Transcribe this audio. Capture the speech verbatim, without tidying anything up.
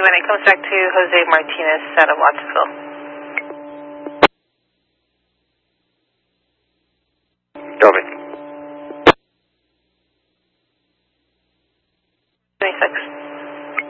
when it comes back to Jose Martinez out of Watsonville.